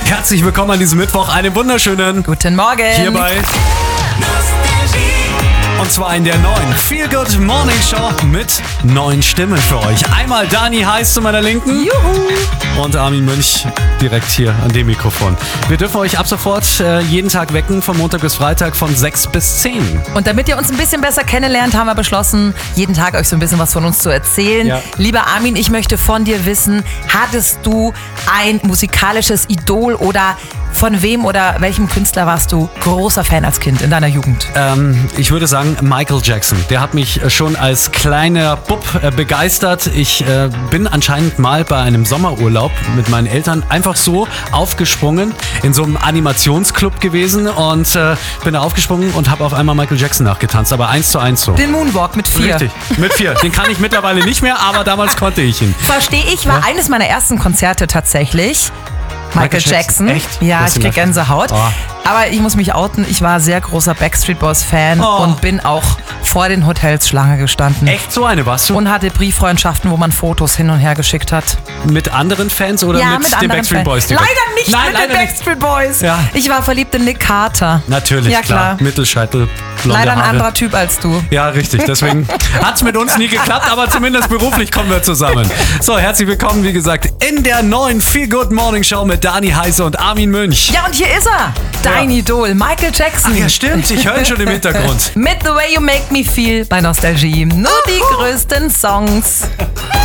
Herzlich willkommen an diesem Mittwoch. Einen wunderschönen Guten Morgen. Hierbei. Und zwar in der neuen Feel Good Morning Show mit 9 Stimmen für euch. Einmal Dani Heiß zu meiner Linken. Juhu. Und Armin Münch direkt hier an dem Mikrofon. Wir dürfen euch ab sofort jeden Tag wecken, von Montag bis Freitag von 6 bis 10. Und damit ihr uns ein bisschen besser kennenlernt, haben wir beschlossen, jeden Tag euch so ein bisschen was von uns zu erzählen. Ja. Lieber Armin, ich möchte von dir wissen, hattest du ein musikalisches Idol oder von wem oder welchem Künstler warst du großer Fan als Kind in deiner Jugend? Ich würde sagen Michael Jackson. Der hat mich schon als kleiner Bub begeistert. Ich bin anscheinend mal bei einem Sommerurlaub mit meinen Eltern einfach so aufgesprungen, in so einem Animationsclub gewesen und bin da aufgesprungen und habe auf einmal Michael Jackson nachgetanzt, aber 1:1 so. Den Moonwalk mit 4. Richtig, mit 4. Den kann ich mittlerweile nicht mehr, aber damals konnte ich ihn. Verstehe ich, war eines meiner ersten Konzerte tatsächlich. Michael Jackson. Echt? Ja, ich krieg Gänsehaut. Oh. Aber ich muss mich outen, ich war sehr großer Backstreet Boys Fan und bin auch vor den Hotels Schlange gestanden. Echt, so eine warst du? Und hatte Brieffreundschaften, wo man Fotos hin und her geschickt hat. Mit anderen Fans oder Ja, mit den Backstreet Boys? Leider nicht Nein, mit leider den nicht. Backstreet Boys. Ja. Ich war verliebt in Nick Carter. Natürlich, Ja, klar. klar. Mittelscheitel, blonde Leider ein Haare. anderer Typ als du. Ja, richtig. Deswegen hat's mit uns nie geklappt, aber zumindest beruflich kommen wir zusammen. So, herzlich willkommen, wie gesagt, in der neuen Feel Good Morning Show mit Dani Heiße und Armin Münch. Ja, und hier ist er. Dein Idol, Michael Jackson. Ach ja, stimmt. Ich höre ihn schon im Hintergrund. Mit The Way You Make Me Feel bei Nostalgie. Nur die größten Songs.